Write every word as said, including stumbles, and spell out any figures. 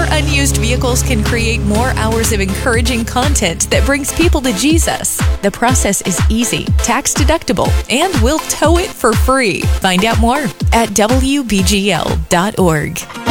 unused vehicles can create more hours of encouraging content that brings people to Jesus. The process is easy, tax deductible, and we'll tow it for free. Find out more at W B G L dot org.